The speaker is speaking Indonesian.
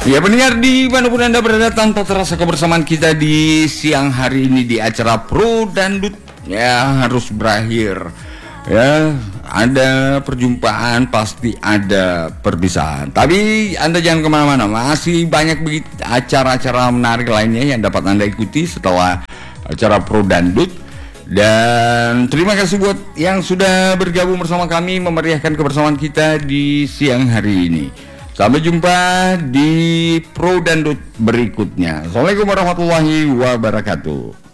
Ya pendengar dimanapun Anda berada, tanpa terasa kebersamaan kita di siang hari ini di acara Pro Dangdut ya harus berakhir. Ya, ada perjumpaan, pasti ada perpisahan. Tapi Anda jangan kemana-mana, masih banyak begitu acara-acara menarik lainnya yang dapat Anda ikuti setelah acara Pro Dangdut. Dan terima kasih buat yang sudah bergabung bersama kami memeriahkan kebersamaan kita di siang hari ini. Sampai jumpa di Pro Dangdut berikutnya. Assalamualaikum warahmatullahi wabarakatuh.